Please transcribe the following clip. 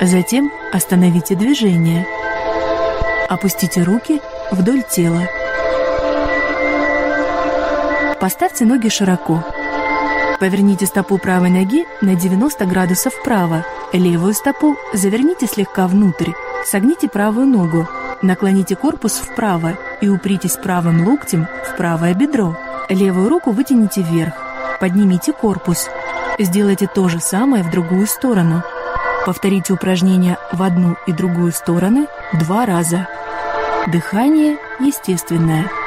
Затем остановите движение. Опустите руки вдоль тела. Поставьте ноги широко. Поверните стопу правой ноги на 90 градусов вправо. Левую стопу заверните слегка внутрь. Согните правую ногу. Наклоните корпус вправо и упритесь правым локтем в правое бедро. Левую руку вытяните вверх. Поднимите корпус. Сделайте то же самое в другую сторону. Повторите упражнение в одну и другую стороны 2 раза. Дыхание естественное.